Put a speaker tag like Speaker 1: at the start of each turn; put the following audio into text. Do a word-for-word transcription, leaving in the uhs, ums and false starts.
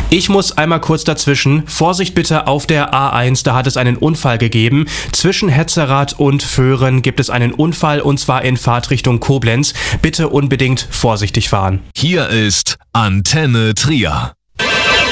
Speaker 1: Ich muss einmal kurz dazwischen. Vorsicht bitte auf der A eins, da hat es einen Unfall gegeben. Zwischen Hetzerath und Föhren gibt es einen Unfall und zwar in Fahrtrichtung Koblenz. Bitte unbedingt vorsichtig fahren.
Speaker 2: Hier ist Antenne Trier.